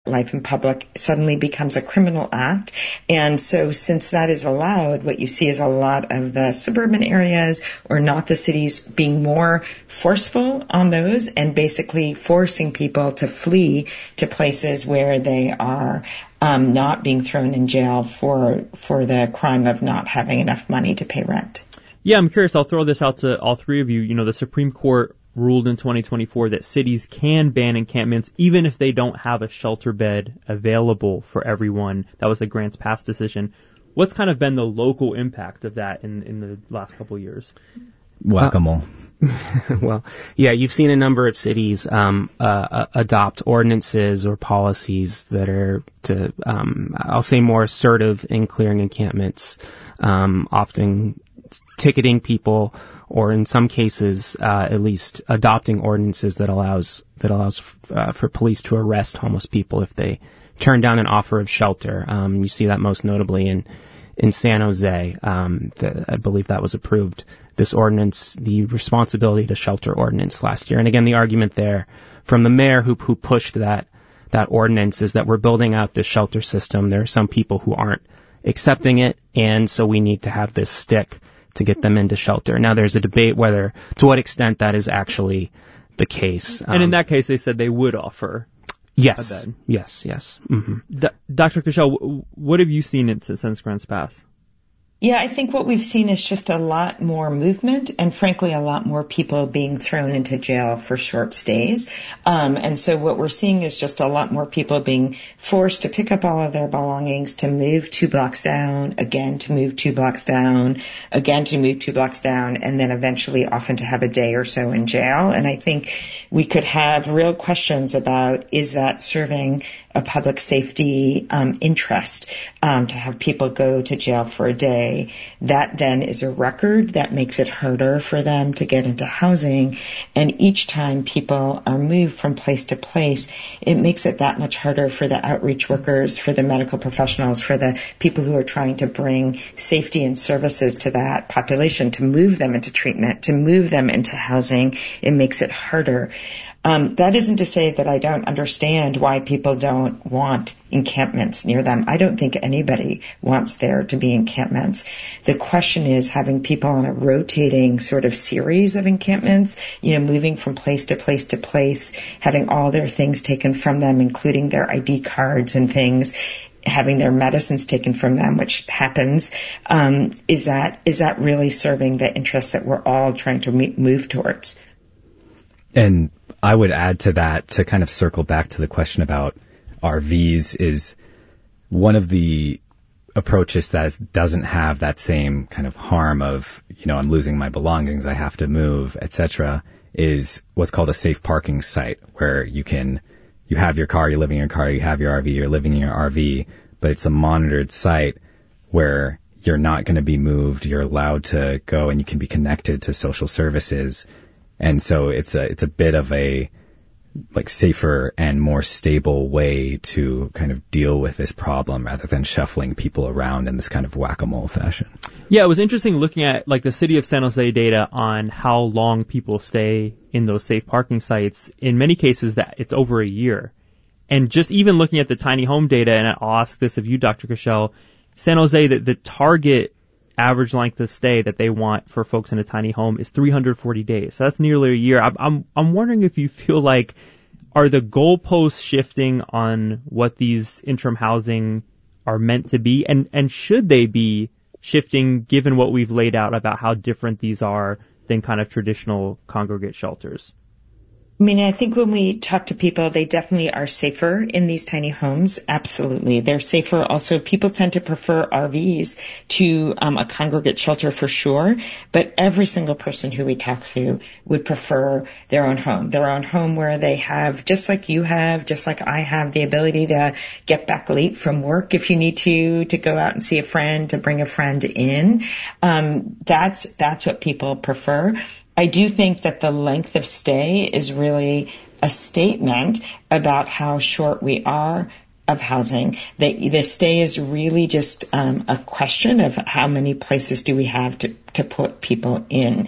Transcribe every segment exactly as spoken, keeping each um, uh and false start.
life in public suddenly becomes a criminal act. And so since that is allowed, what you see is a lot of the suburban areas or not the cities being more forceful on those and basically forcing people to flee to places where they are um, not being thrown in jail for for the crime of not having enough money to pay rent. Yeah, I'm curious. I'll throw this out to all three of you. You know, the Supreme Court ruled in twenty twenty-four that cities can ban encampments even if they don't have a shelter bed available for everyone. That was the Grants Pass decision. What's kind of been the local impact of that in, in the last couple of years? Whack-a-mole. Well, yeah, you've seen a number of cities um, uh, adopt ordinances or policies that are to, um, I'll say, more assertive in clearing encampments, um, often ticketing people, or in some cases, uh, at least adopting ordinances that allows that allows uh, for police to arrest homeless people if they turn down an offer of shelter. Um, you see that most notably in in San Jose. Um, the, I believe that was approved. This ordinance, the responsibility to shelter ordinance last year. And again, the argument there from the mayor who who pushed that that ordinance is that we're building out this shelter system. There are some people who aren't accepting it, and so we need to have this stick to get them into shelter. Now, there's a debate whether, to what extent that is actually the case. And um, in that case, they said they would offer yes, a bed. Yes, yes. Mm-hmm. D- Doctor Kushel, what have you seen in, since Grants Pass? Yeah, I think what we've seen is just a lot more movement and, frankly, a lot more people being thrown into jail for short stays. Um, and so what we're seeing is just a lot more people being forced to pick up all of their belongings, to move two blocks down, again to move two blocks down, again to move two blocks down, and then eventually often to have a day or so in jail. And I think we could have real questions about, is that serving a public safety um, interest um, to have people go to jail for a day? That then is a record that makes it harder for them to get into housing. And each time people are moved from place to place, it makes it that much harder for the outreach workers, for the medical professionals, for the people who are trying to bring safety and services to that population, to move them into treatment, to move them into housing. It makes it harder. Um, that isn't to say that I don't understand why people don't want encampments near them. I don't think anybody wants there to be encampments. The question is having people on a rotating sort of series of encampments, you know, moving from place to place to place, having all their things taken from them, including their I D cards and things, having their medicines taken from them, which happens. Um, is that is that really serving the interests that we're all trying to move towards? And I would add to that, to kind of circle back to the question about R Vs, is one of the approaches that is, doesn't have that same kind of harm of, you know, I'm losing my belongings, I have to move, et cetera, is what's called a safe parking site, where you can, you have your car, you live in your car, you have your R V, you're living in your R V, but it's a monitored site where you're not going to be moved, you're allowed to go, and you can be connected to social services. And so it's a it's a bit of a like safer and more stable way to kind of deal with this problem rather than shuffling people around in this kind of whack-a-mole fashion. Yeah, it was interesting looking at like the city of San Jose data on how long people stay in those safe parking sites. In many cases, that it's over a year. And just even looking at the tiny home data, and I'll ask this of you, Doctor Kushel, San Jose, the, the target average length of stay that they want for folks in a tiny home is three hundred forty days. So that's nearly a year. I'm, I'm, I'm wondering if you feel like, are the goalposts shifting on what these interim housing are meant to be? And, and should they be shifting given what we've laid out about how different these are than kind of traditional congregate shelters? I mean, I think when we talk to people, they definitely are safer in these tiny homes. Absolutely. They're safer. Also, people tend to prefer R Vs to um, a congregate shelter for sure. But every single person who we talk to would prefer their own home, their own home where they have, just like you have, just like I have, the ability to get back late from work if you need to, to go out and see a friend, to bring a friend in. Um, that's, that's what people prefer. I do think that the length of stay is really a statement about how short we are of housing. The, the stay is really just um, a question of how many places do we have to, to put people in.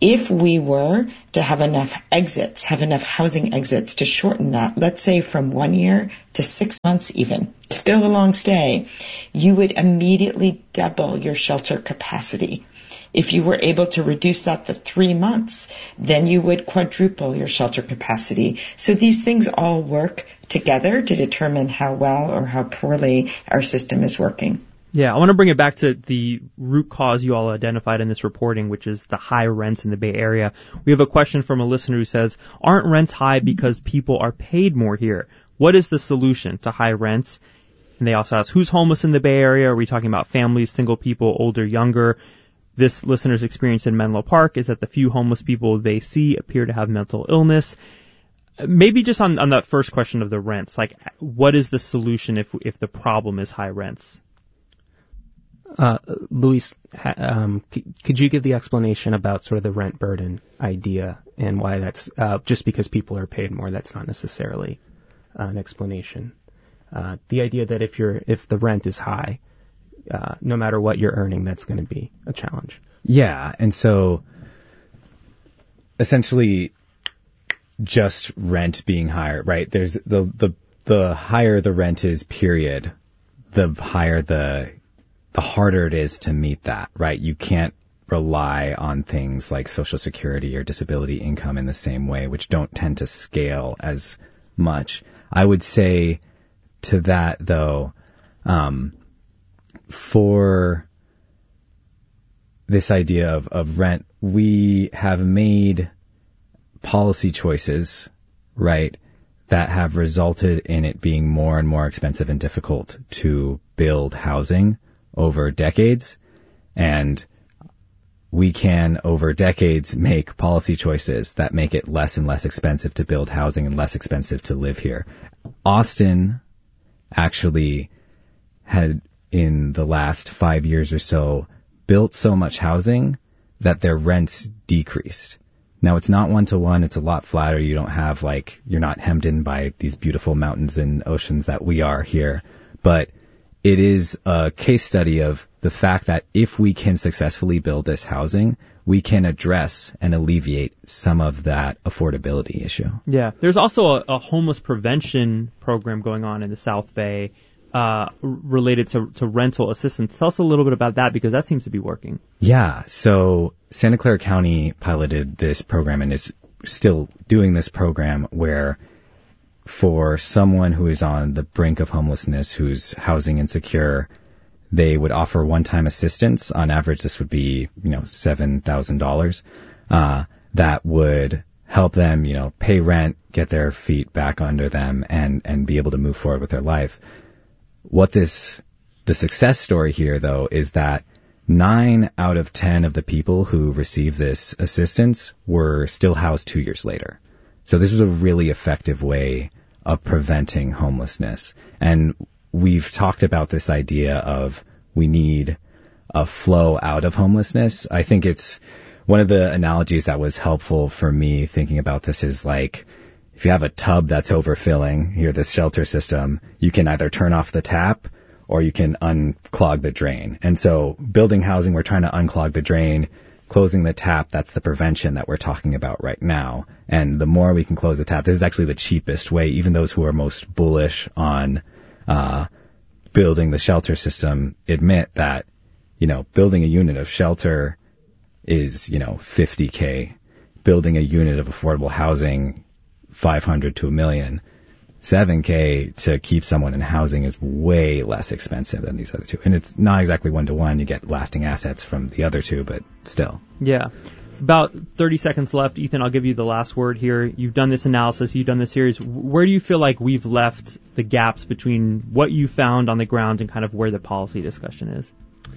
If we were to have enough exits, have enough housing exits to shorten that, let's say from one year to six months even, still a long stay, you would immediately double your shelter capacity. If you were able to reduce that to three months, then you would quadruple your shelter capacity. So these things all work together to determine how well or how poorly our system is working. Yeah, I want to bring it back to the root cause you all identified in this reporting, which is the high rents in the Bay Area. We have a question from a listener who says, aren't rents high because people are paid more here? What is the solution to high rents? And they also ask, who's homeless in the Bay Area? Are we talking about families, single people, older, younger? This listener's experience in Menlo Park is that the few homeless people they see appear to have mental illness. Maybe just on, on that first question of the rents, like what is the solution if if the problem is high rents? Uh, Luis, um, c- could you give the explanation about sort of the rent burden idea and why that's uh, just because people are paid more? That's not necessarily uh, an explanation. Uh, the idea that if you're if the rent is high, Uh, no matter what you're earning, that's going to be a challenge. Yeah, and so essentially just rent being higher, right? There's the the the higher the rent is, period, the higher the the harder it is to meet that, right? You can't rely on things like Social Security or disability income in the same way, which don't tend to scale as much. I would say to that though, um, for this idea of, of rent, we have made policy choices, right, that have resulted in it being more and more expensive and difficult to build housing over decades. And we can, over decades, make policy choices that make it less and less expensive to build housing and less expensive to live here. Austin actually had, in the last five years or so, built so much housing that their rents decreased. Now, it's not one-to-one. It's a lot flatter. You don't have, like, you're not hemmed in by these beautiful mountains and oceans that we are here. But it is a case study of the fact that if we can successfully build this housing, we can address and alleviate some of that affordability issue. Yeah. There's also a, a homeless prevention program going on in the South Bay, Uh, related to, to rental assistance. Tell us a little bit about that, because that seems to be working. Yeah. So Santa Clara County piloted this program and is still doing this program where for someone who is on the brink of homelessness, who's housing insecure, they would offer one-time assistance. On average, this would be, you know, seven thousand dollars, uh, that would help them, you know, pay rent, get their feet back under them, and, and be able to move forward with their life. What this, the success story here, though, is that nine out of ten of the people who received this assistance were still housed two years later. So this was a really effective way of preventing homelessness. And we've talked about this idea of we need a flow out of homelessness. I think it's one of the analogies that was helpful for me thinking about this is like, if you have a tub that's overfilling, here, this shelter system, you can either turn off the tap or you can unclog the drain. And so building housing, we're trying to unclog the drain. Closing the tap, that's the prevention that we're talking about right now. And the more we can close the tap, this is actually the cheapest way. Even those who are most bullish on uh building the shelter system admit that, you know, building a unit of shelter is, you know, fifty K. Building a unit of affordable housing, five hundred to a million. seven K to keep someone in housing is way less expensive than these other two. And it's not exactly one-to-one. You get lasting assets from the other two, but still. Yeah. About thirty seconds left. Ethan, I'll give you the last word here. You've done this analysis. You've done this series. Where do you feel like we've left the gaps between what you found on the ground and kind of where the policy discussion is?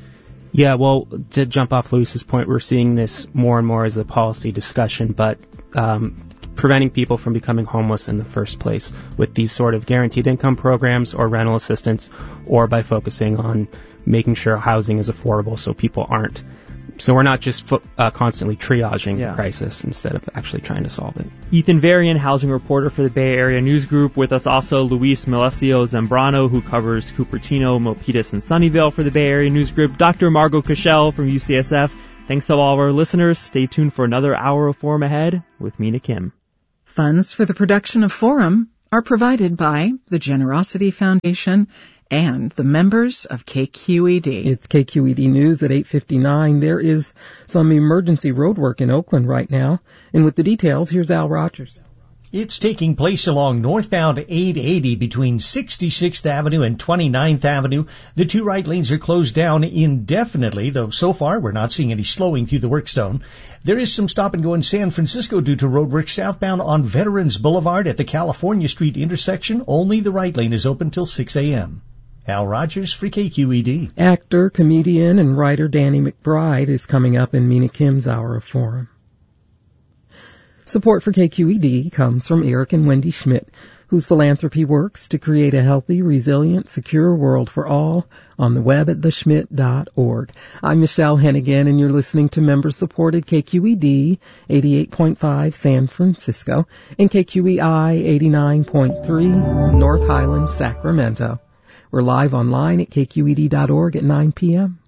Yeah, well, to jump off Luis's point, we're seeing this more and more as a policy discussion, but um, preventing people from becoming homeless in the first place with these sort of guaranteed income programs or rental assistance, or by focusing on making sure housing is affordable so people aren't. So we're not just fo- uh, constantly triaging yeah. the crisis instead of actually trying to solve it. Ethan Varian, housing reporter for the Bay Area News Group. With us also Luis Melesio Zambrano, who covers Cupertino, Milpitas, and Sunnyvale for the Bay Area News Group. Doctor Margot Cashel from U C S F, Thanks to all of our listeners. Stay tuned for another hour of Forum ahead with Mina Kim. Funds for the production of Forum are provided by the Generosity Foundation and the members of K Q E D. It's K Q E D News at eight fifty-nine. There is some emergency road work in Oakland right now. And with the details, here's Al Rogers. It's taking place along northbound eight eighty between sixty-sixth Avenue and twenty-ninth Avenue. The two right lanes are closed down indefinitely, though so far we're not seeing any slowing through the work zone. There is some stop and go in San Francisco due to road work southbound on Veterans Boulevard at the California Street intersection. Only the right lane is open till six a.m. Al Rogers for K Q E D. Actor, comedian, and writer Danny McBride is coming up in Mina Kim's Hour of Forum. Support for K Q E D comes from Eric and Wendy Schmidt, whose philanthropy works to create a healthy, resilient, secure world for all on the web at the schmidt dot org. I'm Michelle Hennigan, and you're listening to member-supported K Q E D eighty-eight point five San Francisco and K Q E I eighty-nine point three North Highlands, Sacramento. We're live online at K Q E D dot org at nine p.m.